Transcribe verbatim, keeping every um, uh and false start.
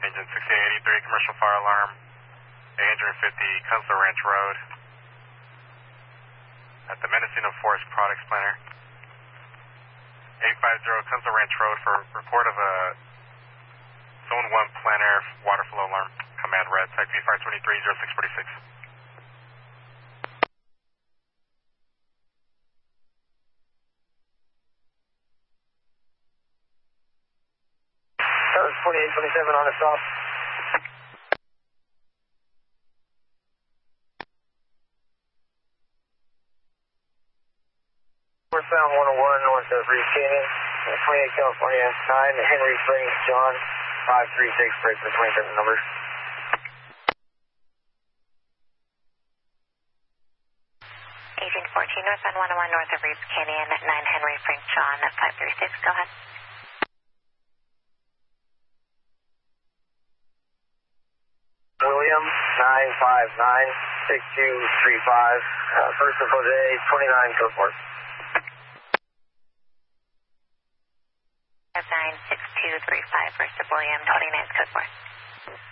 Engine sixty-eight eighty-three, commercial fire alarm, eight fifty Kunstler Ranch Road at the Mendocino Forest Products Planner. eight fifty Kunstler Ranch Road for report of a Zone one planner water flow alarm. Command red, type V five twenty-three oh six forty-six. That was twenty-eight twenty-seven on the south. Northbound one oh one north of Reeves Canyon, twenty-eight California, nine Henry Springs, John, five three six, break the twenty-seven number. Agent fourteen, northbound one oh one north of Reeves Canyon, nine Henry Springs, John, five three six, go ahead. William, nine five nine, six two three five, uh, first of Jose, twenty-nine, code four. nine six two three five, first of William, twenty-nine, code four.